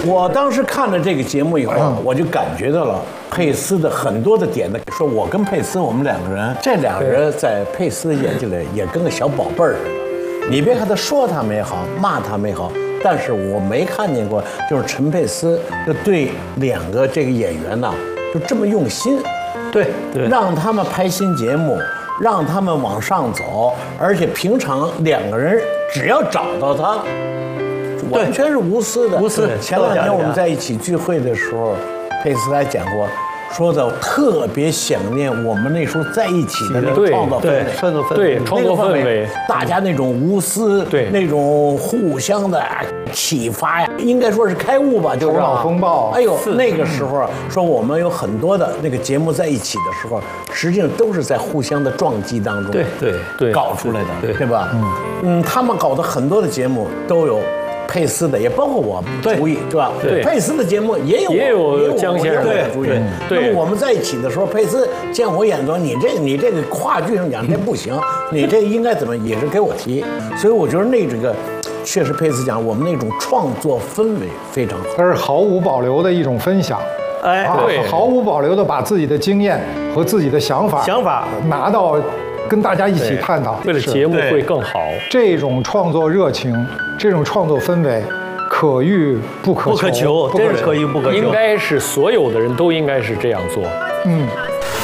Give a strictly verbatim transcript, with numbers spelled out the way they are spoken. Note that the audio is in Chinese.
我当时看了这个节目以后，我就感觉到了佩斯的很多的点的，说我跟佩斯我们两个人，这两个人在佩斯的眼睛里也跟个小宝贝儿似的。你别看他说他们也好，骂他们也好，但是我没看见过，就是陈佩斯就对两个这个演员呐，就这么用心， 对对， 让他们拍新节目，让他们往上走，而且平常两个人只要找到他。完全是无私的， 无私。 前两天我们在一起聚会的时候，佩斯还讲过，说的特别想念我们那时候在一起的那个创造氛围， 创造氛围， 对创作氛围， 大家那种无私， 对那种互相的启发呀，应该说是开悟吧，就是头脑风暴。 哎呦，那个时候说我们有很多的那个节目在一起的时候，实际上都是在互相的撞击当中， 对对对搞出来的， 对对吧？嗯嗯，他们搞的很多的节目都有。佩斯的也包括我主意，对吧？ 对， 佩斯的节目也有也有江先生的主意。那么我们在一起的时候，佩斯见我眼中，你这个你这个话剧上讲这不行，你这应该怎么也是给我提。所以我觉得那这个确实佩斯讲我们那种创作氛围非常好， 它是毫无保留的一种分享。 哎， 对， 毫无保留的把自己的经验和自己的想法想法拿到。跟大家一起探讨， 为了节目会更好。 这种创作热情，这种创作氛围，可遇不可求， 不可求，真是可遇不可求。 应该是所有的人都应该是这样做。 嗯。